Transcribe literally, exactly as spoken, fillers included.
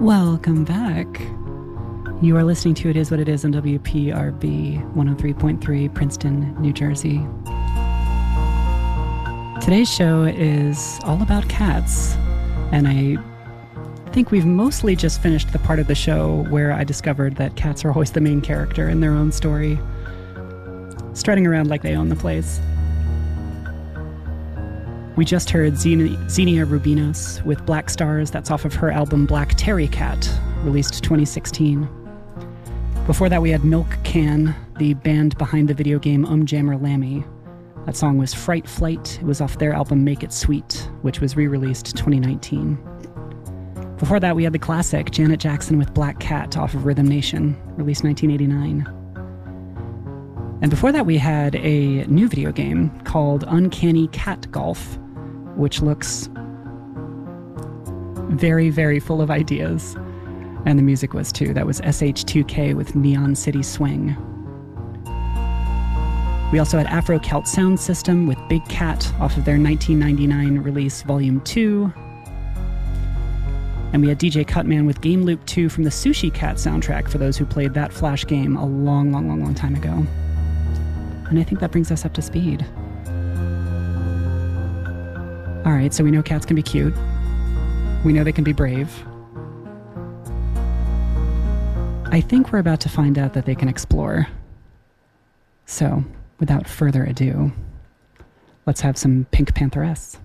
Welcome back. You are listening to It Is What It Is on W P R B one oh three point three, Princeton, New Jersey. Today's show is all about cats, and I think we've mostly just finished the part of the show where I discovered that cats are always the main character in their own story, strutting around like they own the place. We just heard Xenia, Xenia Rubinos with Black Stars. That's off of her album Black Terry Cat, released twenty sixteen. Before that, we had Milk Can, the band behind the video game Umjammer Lammy. That song was Fright Flight. It was off their album Make It Sweet, which was re-released twenty nineteen. Before that, we had the classic Janet Jackson with Black Cat off of Rhythm Nation, released nineteen eighty-nine. And before that, we had a new video game called Uncanny Cat Golf, which looks very, very full of ideas. And the music was too. That was S H two K with Neon City Swing. We also had Afro Celt Sound System with Big Cat off of their nineteen ninety-nine release Volume two. And we had D J Cutman with Game Loop two from the Sushi Cat soundtrack for those who played that Flash game a long, long, long, long time ago. And I think that brings us up to speed. All right, so we know cats can be cute. We know they can be brave. I think we're about to find out that they can explore. So, without further ado, let's have some Pink Pantheress.